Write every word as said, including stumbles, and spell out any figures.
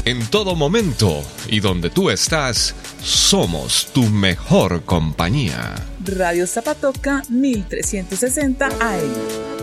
En todo momento y donde tú estás, somos tu mejor compañía. Radio Zapatoca mil trescientos sesenta A M.